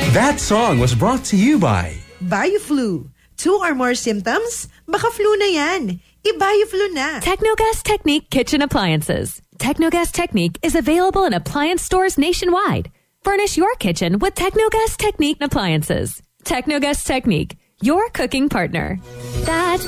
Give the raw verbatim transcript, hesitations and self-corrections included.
That song was brought to you by BioFlu. Two or more symptoms? Baka flu na yan. I-BioFlu na. Technogas Technique Kitchen Appliances. Technogas Technique is available in appliance stores nationwide. Furnish your kitchen with Technogas Technique appliances. Technogas Technique, your cooking partner. That's